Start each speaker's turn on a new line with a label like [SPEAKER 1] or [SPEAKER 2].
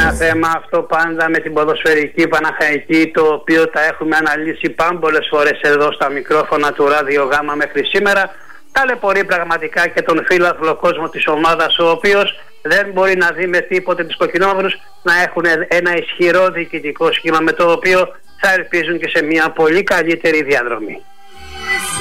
[SPEAKER 1] ένα θέμα αυτό πάντα με την ποδοσφαιρική Παναχαϊκή, το οποίο τα έχουμε αναλύσει πάμπολες φορές εδώ στα μικρόφωνα του Ράδιο Γάμα μέχρι σήμερα. Ταλαιπωρεί πραγματικά και τον φίλαθλο κόσμο της ομάδας, ο οποίος δεν μπορεί να δει με τίποτε τους κοκκινόμαυρους να έχουν ένα ισχυρό διοικητικό σχήμα, με το οποίο θα ελπίζουν και σε μια πολύ καλύτερη διαδρομή.